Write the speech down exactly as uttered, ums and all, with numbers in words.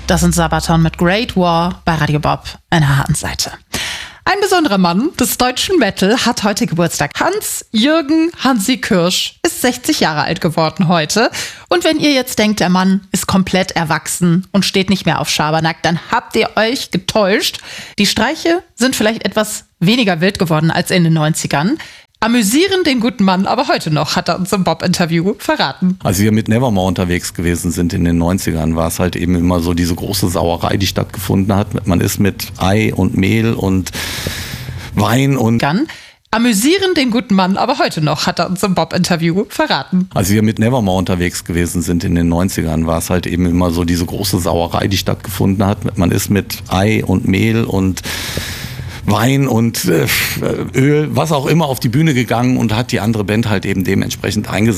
Das sind Sabaton mit Great War bei Radio Bob in der harten Seite. Ein besonderer Mann des deutschen Metal hat heute Geburtstag. Hans-Jürgen Hansi Kürsch ist sechzig Jahre alt geworden heute. Und wenn ihr jetzt denkt, der Mann ist komplett erwachsen und steht nicht mehr auf Schabernack, dann habt ihr euch getäuscht. Die Streiche sind vielleicht etwas weniger wild geworden als in den neunzigern. Amüsieren den guten Mann aber heute noch, hat er uns im Bob-Interview verraten. Als wir mit Nevermore unterwegs gewesen sind in den neunzigern, war es halt eben immer so diese große Sauerei, die stattgefunden hat. Man ist mit Ei und Mehl und Wein und... Amüsieren den guten Mann aber heute noch, hat er uns im Bob-Interview verraten. Als wir mit Nevermore unterwegs gewesen sind in den neunzigern, war es halt eben immer so diese große Sauerei, die stattgefunden hat. Man ist mit Ei und Mehl und Wein und äh, Öl, was auch immer, auf die Bühne gegangen und hat die andere Band halt eben dementsprechend eingesetzt.